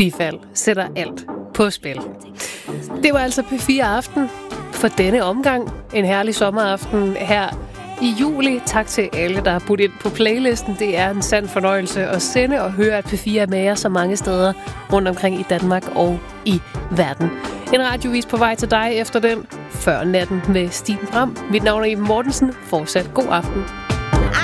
bifald sætter alt på spil. Det var altså P4 Aften for denne omgang. En herlig sommeraften her i juli. Tak til alle, der har budt ind på playlisten. Det er en sand fornøjelse at sende og høre, at P4 er med jer så mange steder rundt omkring i Danmark og i verden. En radiovis på vej til dig efter den før natten med Stine Bram. Mit navn er Iben Mortensen. Fortsat god aften.